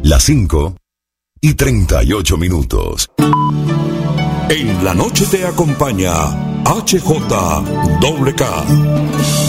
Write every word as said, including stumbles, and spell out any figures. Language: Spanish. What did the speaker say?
Las cinco y treinta y ocho minutos. En la noche te acompaña H J K.